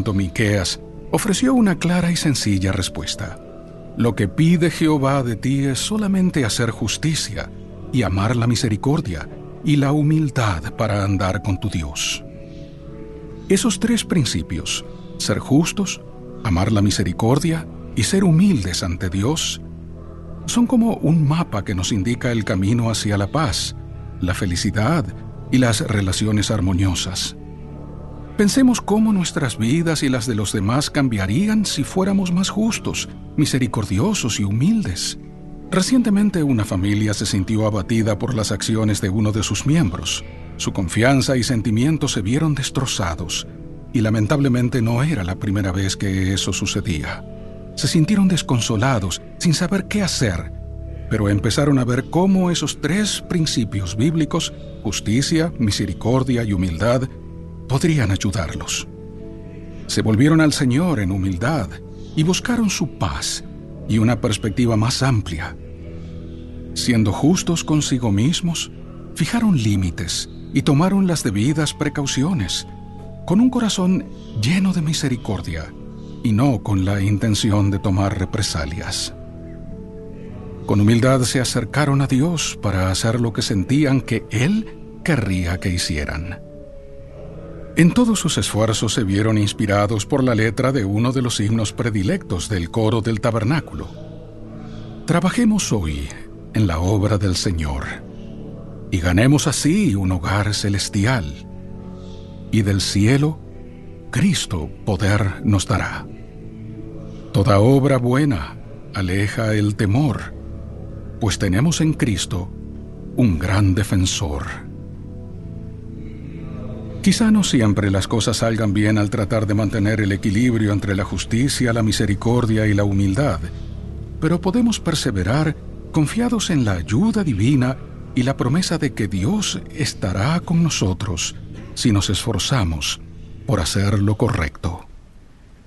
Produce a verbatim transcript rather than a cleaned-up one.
Miqueas, ofreció una clara y sencilla respuesta. Lo que pide Jehová de ti es solamente hacer justicia y amar la misericordia y la humildad para andar con tu Dios. Esos tres principios, ser justos, amar la misericordia y ser humildes ante Dios, son como un mapa que nos indica el camino hacia la paz, la felicidad y las relaciones armoniosas. Pensemos cómo nuestras vidas y las de los demás cambiarían si fuéramos más justos, misericordiosos y humildes. Recientemente una familia se sintió abatida por las acciones de uno de sus miembros. Su confianza y sentimientos se vieron destrozados, y lamentablemente no era la primera vez que eso sucedía. Se sintieron desconsolados, sin saber qué hacer, pero empezaron a ver cómo esos tres principios bíblicos, justicia, misericordia y humildad, podrían ayudarlos. Se volvieron al Señor en humildad y buscaron su paz y una perspectiva más amplia. Siendo justos consigo mismos, fijaron límites y tomaron las debidas precauciones, con un corazón lleno de misericordia y no con la intención de tomar represalias. Con humildad se acercaron a Dios para hacer lo que sentían que Él querría que hicieran. En todos sus esfuerzos se vieron inspirados por la letra de uno de los himnos predilectos del coro del tabernáculo. Trabajemos hoy en la obra del Señor y ganemos así un hogar celestial, y del cielo Cristo poder nos dará. Toda obra buena aleja el temor, pues tenemos en Cristo un gran defensor. Quizá no siempre las cosas salgan bien al tratar de mantener el equilibrio entre la justicia, la misericordia y la humildad, pero podemos perseverar confiados en la ayuda divina y la promesa de que Dios estará con nosotros si nos esforzamos por hacer lo correcto.